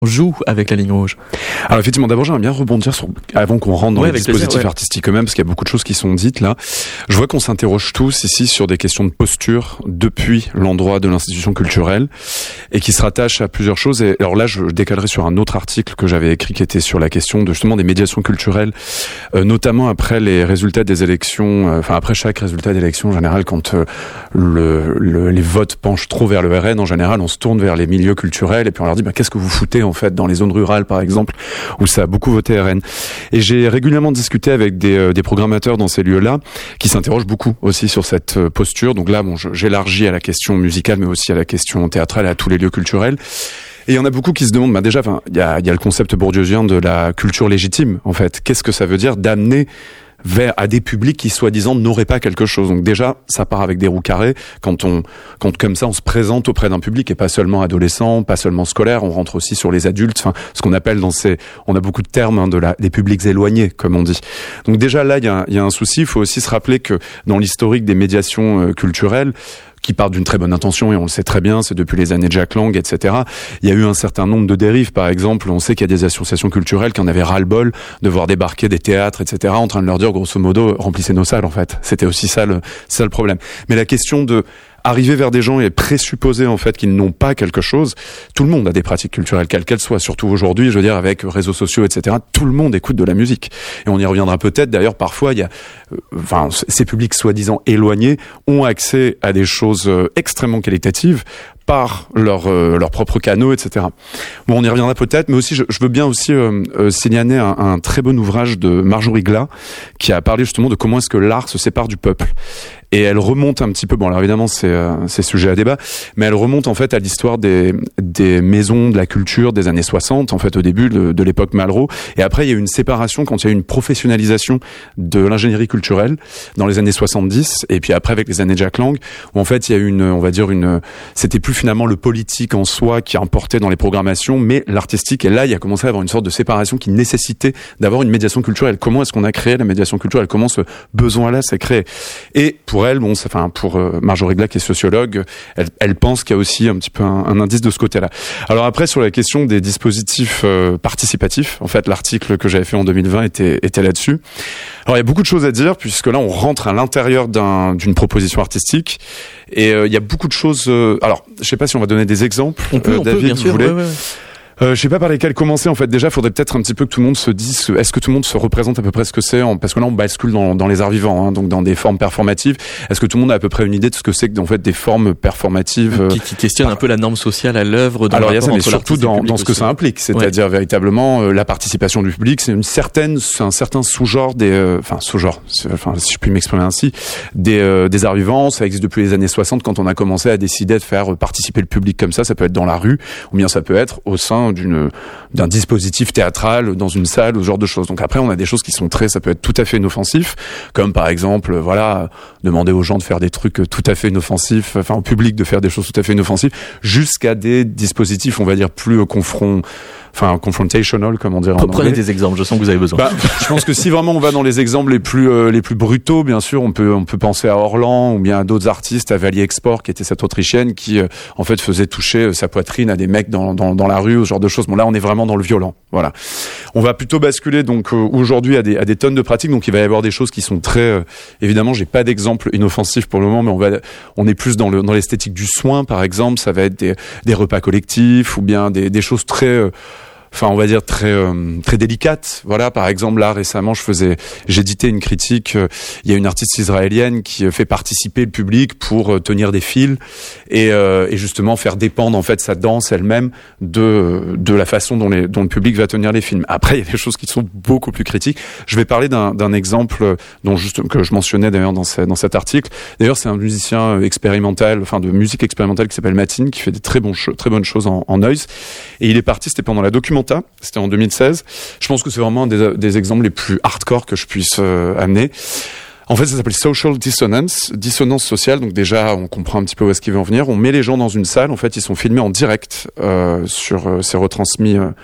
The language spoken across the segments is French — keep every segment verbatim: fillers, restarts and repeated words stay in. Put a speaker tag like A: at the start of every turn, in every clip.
A: joue avec la ligne rouge?
B: Alors effectivement, d'abord j'aimerais bien rebondir sur, avant qu'on rentre dans
A: ouais,
B: les dispositifs
A: plaisir, ouais.
B: artistiques eux-mêmes, parce qu'il y a beaucoup de choses qui sont dites là. Je vois qu'on s'interroge tous ici sur des questions de posture depuis l'endroit de l'institution culturelle et qui se rattachent à plusieurs choses. Et alors là, je décalerai sur un autre article que j'avais écrit qui était sur la question de justement des médiations culturelles, euh, notamment après les résultats des élections, euh, enfin après chaque résultat d'élection en général, quand euh, le, le, les votes penchent trop vers le R N, en général, on se tourne vers les milieux culturels et puis on leur dit bah, qu'est-ce que vous foutez en fait dans les zones rurales par exemple où ça a beaucoup voté R N. Et j'ai régulièrement discuté avec des, euh, des programmateurs dans ces lieux-là qui s'interrogent beaucoup aussi sur cette euh, posture. Donc là, bon, je, j'élargis à la question musicale, mais aussi à la question théâtrale, à tous les lieux culturels. Et il y en a beaucoup qui se demandent, bah déjà, enfin, il y a, il y a le concept bourdieusien de la culture légitime, en fait. Qu'est-ce que ça veut dire d'amener vers à des publics qui soi-disant n'auraient pas quelque chose. Donc déjà, ça part avec des roues carrées quand on, quand comme ça on se présente auprès d'un public et pas seulement adolescent, pas seulement scolaire, on rentre aussi sur les adultes, enfin ce qu'on appelle dans ces, on a beaucoup de termes hein, de la, des publics éloignés comme on dit. Donc déjà là, il y a, il y a un souci. Il faut aussi se rappeler que dans l'historique des médiations euh, culturelles, qui partent d'une très bonne intention, et on le sait très bien, c'est depuis les années de Jack Lang, et cetera. Il y a eu un certain nombre de dérives, par exemple, on sait qu'il y a des associations culturelles qui en avaient ras-le-bol de voir débarquer des théâtres, et cetera, en train de leur dire, grosso modo, remplissez nos salles, en fait. C'était aussi ça le, ça le problème. Mais la question de arriver vers des gens et présupposer en fait qu'ils n'ont pas quelque chose. Tout le monde a des pratiques culturelles, quelles qu'elles soient. Surtout aujourd'hui, je veux dire, avec réseaux sociaux, et cetera. Tout le monde écoute de la musique. Et on y reviendra peut-être. D'ailleurs, parfois, il y a, euh, enfin, ces publics soi-disant éloignés ont accès à des choses euh, extrêmement qualitatives par leurs euh, leurs propres canaux, et cetera. Bon, on y reviendra peut-être, mais aussi je, je veux bien aussi euh, euh, signaler un, un très bon ouvrage de Marjorie Glas qui a parlé justement de comment est-ce que l'art se sépare du peuple. Et elle remonte un petit peu, bon alors évidemment c'est euh, c'est sujet à débat, mais elle remonte en fait à l'histoire des des maisons de la culture des années soixante, en fait au début de, de l'époque Malraux. Et après il y a eu une séparation quand il y a eu une professionnalisation de l'ingénierie culturelle dans les années soixante-dix, et puis après avec les années Jack Lang, où en fait il y a eu une, on va dire une, c'était plus finalement le politique en soi qui importait dans les programmations, mais l'artistique. Et là il y a commencé à avoir une sorte de séparation qui nécessitait d'avoir une médiation culturelle. Comment est-ce qu'on a créé la médiation culturelle? Comment ce besoin-là s'est créé? Et pour elle, bon, enfin pour euh, Marjorie Glas qui est sociologue, elle, elle pense qu'il y a aussi un petit peu un, un indice de ce côté-là. Alors après sur la question des dispositifs euh, participatifs, en fait l'article que j'avais fait en deux mille vingt était était là-dessus. Alors il y a beaucoup de choses à dire puisque là on rentre à l'intérieur d'un, d'une proposition artistique et euh, il y a beaucoup de choses. Euh, alors je sais pas si on va donner des exemples.
A: On peut,
B: euh,
A: on
B: David,
A: peut, bien
B: vous
A: sûr.
B: voulez
A: Ouais, ouais.
B: Euh, je sais pas par lesquels commencer en fait. Déjà, il faudrait peut-être un petit peu que tout le monde se dise, est-ce que tout le monde se représente à peu près ce que c'est, en, parce que là on bascule dans, dans les arts vivants, hein, donc dans des formes performatives. Est-ce que tout le monde a à peu près une idée de ce que c'est que en fait des formes performatives euh,
A: qui, qui questionnent par... un peu la norme sociale à l'œuvre dans
B: alors
A: le
B: il y a ça, mais surtout dans, dans ce que
A: aussi.
B: ça implique, c'est-à-dire ouais. véritablement euh, la participation du public. C'est une certaine, c'est un certain sous-genre des, euh, enfin sous-genre, enfin si je puis m'exprimer ainsi, des euh, des arts vivants. Ça existe depuis les années soixante quand on a commencé à décider de faire participer le public comme ça. Ça peut être dans la rue, ou bien ça peut être au sein d'une d'un dispositif théâtral dans une salle ou ce genre de choses. Donc après on a des choses qui sont très, ça peut être tout à fait inoffensif, comme par exemple voilà demander aux gens de faire des trucs tout à fait inoffensifs, enfin au public de faire des choses tout à fait inoffensives, jusqu'à des dispositifs on va dire plus confront enfin confrontational comme on dirait en anglais.
A: Prenez des exemples, je sens que vous avez besoin.
B: Bah, je pense que si vraiment on va dans les exemples les plus euh, les plus brutaux, bien sûr, on peut on peut penser à Orlan ou bien à d'autres artistes, à Valier Export qui était cette Autrichienne qui euh, en fait faisait toucher euh, sa poitrine à des mecs dans dans dans la rue ou ce genre de choses. Bon là on est vraiment dans le violent. Voilà. On va plutôt basculer donc euh, aujourd'hui à des à des tonnes de pratiques, donc il va y avoir des choses qui sont très euh, évidemment, j'ai pas d'exemple inoffensif pour le moment, mais on va on est plus dans le dans l'esthétique du soin par exemple, ça va être des des repas collectifs ou bien des des choses très euh, enfin on va dire très euh, très délicate. Voilà, par exemple là récemment je faisais j'éditais une critique, euh, il y a une artiste israélienne qui euh, fait participer le public pour euh, tenir des fils et euh, et justement faire dépendre en fait sa danse elle-même de de la façon dont les dont le public va tenir les films. Après il y a des choses qui sont beaucoup plus critiques. Je vais parler d'un d'un exemple dont juste que je mentionnais d'ailleurs dans ce, dans cet article. D'ailleurs c'est un musicien expérimental, enfin de musique expérimentale qui s'appelle Matin, qui fait des très bons très bonnes choses en, en noise, et il est parti, c'était pendant la documentation. C'était en deux mille seize. Je pense que c'est vraiment un des, des exemples les plus hardcore que je puisse euh, amener. En fait, ça s'appelle social dissonance, dissonance sociale. Donc déjà, on comprend un petit peu où est-ce qu'il veut en venir. On met les gens dans une salle. En fait, ils sont filmés en direct. Euh, sur, euh, c'est retransmis euh,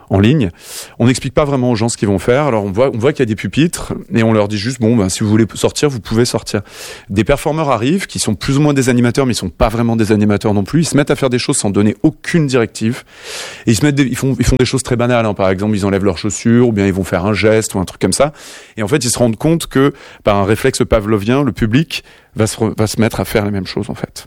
B: en ligne. On n'explique pas vraiment aux gens ce qu'ils vont faire. Alors on voit, on voit qu'il y a des pupitres et on leur dit juste bon, ben, si vous voulez sortir, vous pouvez sortir. Des performeurs arrivent qui sont plus ou moins des animateurs, mais ils sont pas vraiment des animateurs non plus. Ils se mettent à faire des choses sans donner aucune directive. Et ils se mettent, des, ils font, ils font des choses très banales. Hein. Par exemple, ils enlèvent leurs chaussures, ou bien ils vont faire un geste ou un truc comme ça. Et en fait, ils se rendent compte que par un réflexe pavlovien, le public va se, va se mettre à faire les mêmes choses en fait.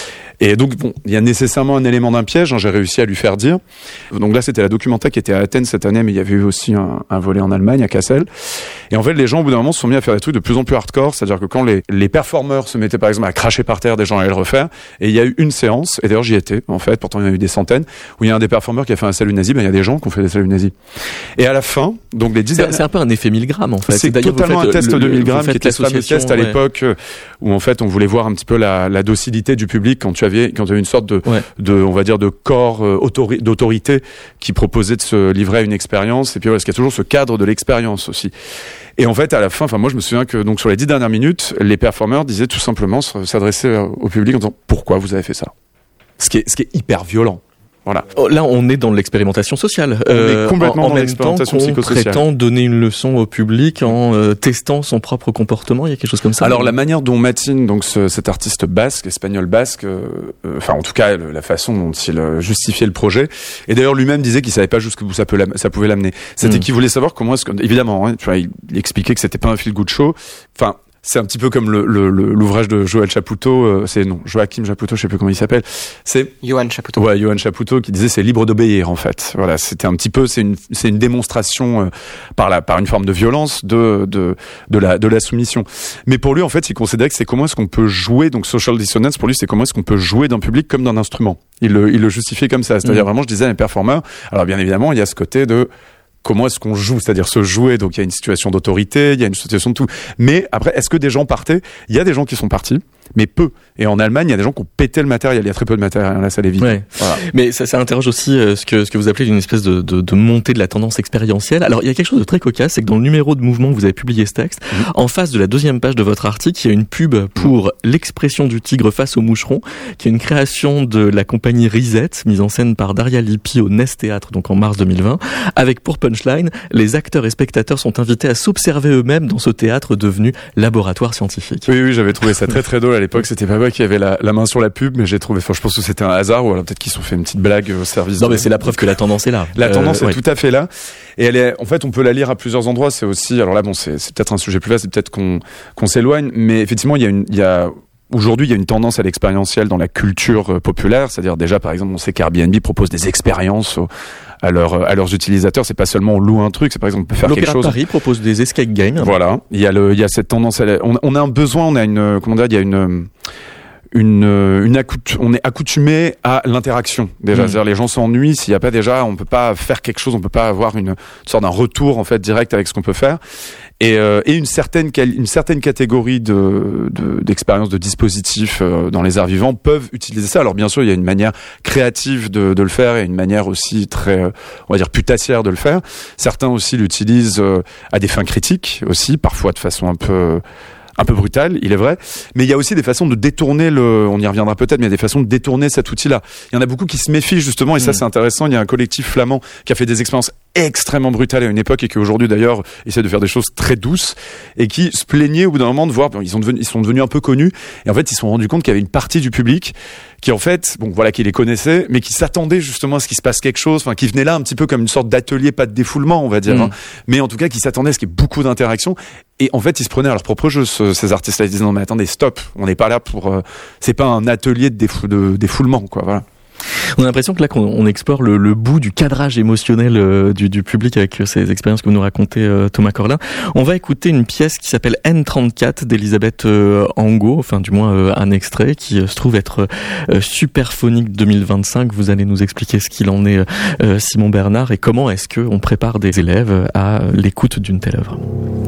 B: Et donc, bon, il y a nécessairement un élément d'un piège, hein, j'ai réussi à lui faire dire. Donc là, c'était la Documenta qui était à Athènes cette année, mais il y avait eu aussi un, un volet en Allemagne, à Kassel. Et en fait, les gens, au bout d'un moment, se sont mis à faire des trucs de plus en plus hardcore, c'est-à-dire que quand les, les performeurs se mettaient, par exemple, à cracher par terre, des gens allaient le refaire. Et il y a eu une séance, et d'ailleurs, j'y étais, en fait, pourtant il y en a eu des centaines, où il y a un des performeurs qui a fait un salut nazi, ben, il y a des gens qui ont fait des saluts nazis. Et à la fin, donc les dix
A: c'est, c'est un peu un effet mille grammes, en fait.
B: C'est totalement un test le, de mille grammes, qui était le test à ouais. l'époque, où en fait, on voulait voir un petit peu la, la docilité du public quand tu avais, quand tu avais une sorte de, ouais. de, on va dire, de corps euh, autori- d'autorité qui proposait de se livrer à une expérience. Et puis, parce qu'il y a toujours ce cadre de l'expérience aussi. Et en fait, à la fin, enfin, moi, je me souviens que, donc, sur les dix dernières minutes, les performeurs disaient tout simplement, s'adresser au public en disant, pourquoi vous avez fait ça? Ce qui est, ce qui est hyper violent. Voilà.
A: Là, on est dans l'expérimentation sociale.
B: On euh, est complètement
A: en, en
B: dans
A: même
B: l'expérimentation
A: temps qu'on
B: psychosociale.
A: prétend donner une leçon au public en euh, testant son propre comportement. Il y a quelque chose comme ça.
B: Alors, la manière dont Matin, donc ce, cet artiste basque, espagnol basque, euh, euh, enfin, en tout cas, le, la façon dont il euh, justifiait le projet, et d'ailleurs lui-même disait qu'il savait pas jusqu'où ça, peut ça pouvait l'amener. C'était mmh. qu'il voulait savoir comment est-ce que, évidemment, hein, tu vois, il, il expliquait que c'était pas un feel-good show. Enfin. C'est un petit peu comme le, le, le, l'ouvrage de Joël Chapoutot, euh, c'est non, Joachim Chapoutot, je sais plus comment il s'appelle. C'est
C: Johan Chapoutot.
B: Ouais, Johan Chapoutot qui disait c'est libre d'obéir en fait. Voilà, c'était un petit peu, c'est une, c'est une démonstration euh, par la, par une forme de violence de, de, de la, de la soumission. Mais pour lui, en fait, il considérait que c'est comment est-ce qu'on peut jouer, donc social dissonance pour lui, c'est comment est-ce qu'on peut jouer d'un public comme d'un instrument. Il le, il le justifiait comme ça, c'est-à-dire mmh. vraiment, je disais, les performeurs. Alors bien évidemment, il y a ce côté de comment est-ce qu'on joue, c'est-à-dire se jouer, donc il y a une situation d'autorité, il y a une situation de tout. Mais après, est-ce que des gens partaient? Il y a des gens qui sont partis, mais peu. Et en Allemagne, il y a des gens qui ont pété le matériel, il y a très peu de matériel, là ça allait vite. Ouais.
A: Voilà. Mais ça, ça interroge aussi euh, ce que ce que vous appelez une espèce de, de, de montée de la tendance expérientielle. Alors il y a quelque chose de très cocasse, c'est que dans le numéro de Mouvement que vous avez publié ce texte, mmh. en face de la deuxième page de votre article, il y a une pub pour mmh. l'expression du tigre face au moucheron, qui est une création de la compagnie Risette, mise en scène par Daria Lippi au Nest Théâtre, donc en mars deux mille vingt, avec pour punchline, les acteurs et spectateurs sont invités à s'observer eux-mêmes dans ce théâtre devenu laboratoire scientifique.
B: Oui, oui, j'avais trouvé ça très très drôle à l'époque. C'était pas moi qui avait la, la main sur la pub, mais j'ai trouvé. Enfin, je pense que c'était un hasard, ou alors peut-être qu'ils se sont fait une petite blague au service.
A: Non,
B: de...
A: mais c'est la preuve que la tendance est là.
B: La tendance
A: euh,
B: est
A: ouais.
B: tout à fait là, et elle est. En fait, on peut la lire à plusieurs endroits. C'est aussi. Alors là, bon, c'est, c'est peut-être un sujet plus vaste, c'est peut-être qu'on qu'on s'éloigne, mais effectivement, il y a une, il y a aujourd'hui, il y a une tendance à l'expérientiel dans la culture euh, populaire, c'est-à-dire déjà, par exemple, on sait qu'Airbnb propose des expériences au, à, leur, à leurs utilisateurs. C'est pas seulement on loue un truc, c'est par exemple on peut faire
A: L'Opéra
B: quelque chose.
A: L'Opéra de Paris propose des escape games.
B: Voilà, il y a le, il y a cette tendance. À la, on, on a un besoin, on a une, comment dire, il y a une. Une, une accout- on est accoutumé à l'interaction déjà, mmh. c'est-à-dire les gens s'ennuient s'il n'y a pas déjà, on peut pas faire quelque chose, on peut pas avoir une, une sorte d'un retour en fait direct avec ce qu'on peut faire, et, euh, et une certaine une certaine catégorie de, de d'expériences, de dispositifs euh, dans les arts vivants peuvent utiliser ça. Alors bien sûr, il y a une manière créative de, de le faire et une manière aussi très, euh, on va dire putassière de le faire. Certains aussi l'utilisent euh, à des fins critiques aussi, parfois de façon un peu un peu brutal, il est vrai, mais il y a aussi des façons de détourner le, on y reviendra peut-être, mais il y a des façons de détourner cet outil-là. Il y en a beaucoup qui se méfient justement, et mmh. ça c'est intéressant. Il y a un collectif flamand qui a fait des expériences extrêmement brutales à une époque et qui aujourd'hui d'ailleurs essaie de faire des choses très douces et qui se plaignaient au bout d'un moment de voir, ils sont devenus, ils sont devenus un peu connus et en fait ils se sont rendus compte qu'il y avait une partie du public qui en fait, bon voilà, qui les connaissait, mais qui s'attendait justement à ce qu'il se passe quelque chose, enfin qui venait là un petit peu comme une sorte d'atelier, pas de défoulement on va dire, mmh. hein, mais en tout cas qui s'attendait à ce qu'il y ait beaucoup d'interactions. Et en fait, ils se prenaient à leur propre jeu, ce, ces artistes-là. Ils disaient non mais attendez, stop, on n'est pas là pour, euh, c'est pas un atelier de, défou- de défoulement, quoi. Voilà.
A: On a l'impression que là qu'on on explore le, le bout du cadrage émotionnel euh, du, du public avec ces expériences que vous nous racontez, euh, Thomas Corlin. On va écouter une pièce qui s'appelle N trente-quatre d'Elisabeth euh, Angot, enfin du moins euh, un extrait qui euh, se trouve être euh, Superphonique deux mille vingt-cinq. Vous allez nous expliquer ce qu'il en est, euh, Simon Bernard, et comment est-ce qu'on prépare des élèves à l'écoute d'une telle œuvre.